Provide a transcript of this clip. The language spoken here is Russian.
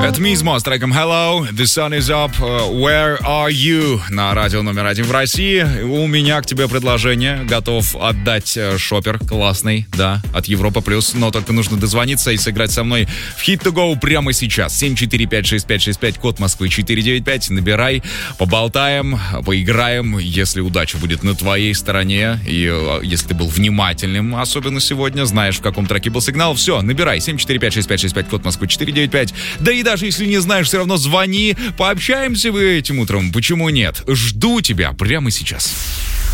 Это Мизмо с треком Hello, The Sun is Up, Where Are You на радио номер 1 в России. У меня к тебе предложение. Готов отдать шопер классный, да, от Европа Плюс. Но только нужно дозвониться и сыграть со мной в Hit to Go прямо сейчас. 7456565, код Москвы 495. Набирай, поболтаем, поиграем. Если удача будет на твоей стороне, и если ты был внимательным, особенно сегодня, знаешь, в каком треке был сигнал, все, набирай. 7456565, код Москвы 495. Да и даже если не знаешь, все равно звони. Пообщаемся вы этим утром. Почему нет? Жду тебя прямо сейчас.